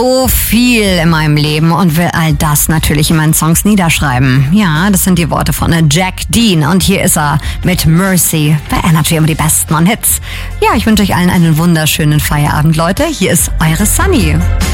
So viel in meinem Leben und will all das natürlich in meinen Songs niederschreiben. Ja, das sind die Worte von Jack Dean und hier ist er mit Mercy bei Energy, immer die besten Hits. Ja, ich wünsche euch allen einen wunderschönen Feierabend, Leute. Hier ist eure Sunny.